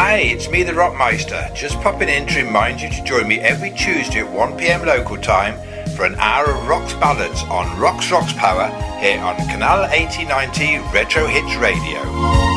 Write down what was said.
Hey, it's me, the Rockmeister, just popping in to remind you to join me every Tuesday at 1 p.m. local time for an hour of Rocks ballads on Rocks Power here on Canal 8090 Retro Hits Radio.